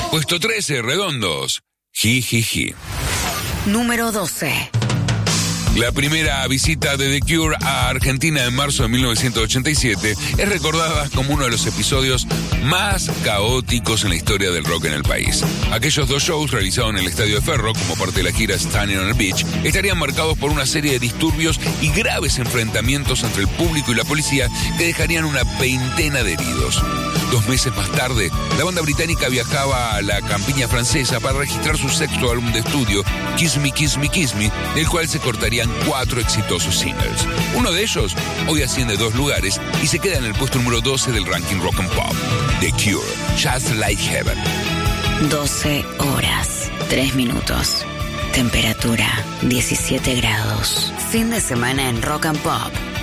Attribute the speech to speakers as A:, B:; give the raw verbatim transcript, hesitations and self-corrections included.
A: Puesto trece, Redondos. Jijiji.
B: Número doce.
A: La primera visita de The Cure a Argentina en marzo de mil novecientos ochenta y siete es recordada como uno de los episodios más caóticos en la historia del rock en el país. Aquellos dos shows realizados en el Estadio de Ferro como parte de la gira Standing on the Beach estarían marcados por una serie de disturbios y graves enfrentamientos entre el público y la policía que dejarían una veintena de heridos. Dos meses más tarde, la banda británica viajaba a la campiña francesa para registrar su sexto álbum de estudio, Kiss Me, Kiss Me, Kiss Me, del cual se cortarían cuatro exitosos singles. Uno de ellos hoy asciende dos lugares y se queda en el puesto número doce del ranking Rock and Pop. The Cure, Just Like Heaven.
B: doce horas, tres minutos. Temperatura, diecisiete grados. Fin de semana en Rock and Pop.